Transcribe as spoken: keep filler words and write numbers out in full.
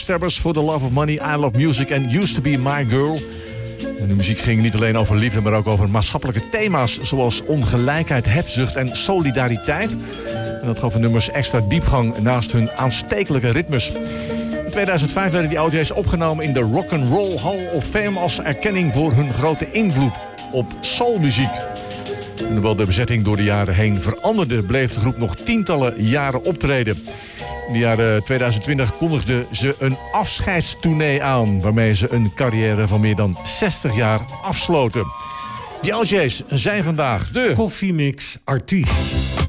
Backstabbers, For the Love of Money, I Love Music en Used to Be My Girl. En de muziek ging niet alleen over liefde, maar ook over maatschappelijke thema's zoals ongelijkheid, hebzucht en solidariteit. En dat gaf de nummers extra diepgang naast hun aanstekelijke ritmes. In tweeduizend vijf werden die oudjes opgenomen in de Rock and Roll Hall of Fame als erkenning voor hun grote invloed op soulmuziek. En hoewel de bezetting door de jaren heen veranderde, bleef de groep nog tientallen jaren optreden. In de jaren tweeduizend twintig kondigden ze een afscheidstournee aan, waarmee ze een carrière van meer dan zestig jaar afsloten. Die O J's zijn vandaag de Koffiemix artiest.